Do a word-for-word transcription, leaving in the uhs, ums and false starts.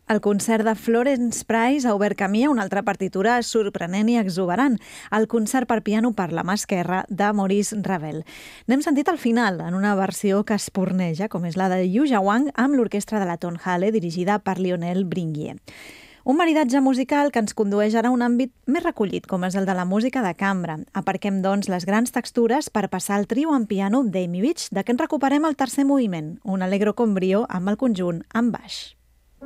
El concert de Florence Price ha obert camí a una altra partitura sorprenent i exuberant, el concert per piano per la mà esquerra de Maurice Ravel. N'hem sentit al final, en una versió que esporneja, com és la de Yu Jawang, amb l'orquestra de la Tonhalle, dirigida per Lionel Bringuier. Un maridatge musical que ens condueix ara a un àmbit més recollit, com és el de la música de cambra. Aparquem, doncs, les grans textures per passar al trio en piano d'Amy Beach, de què en recuperem el tercer moviment, un allegro con brio amb el conjunt en baix.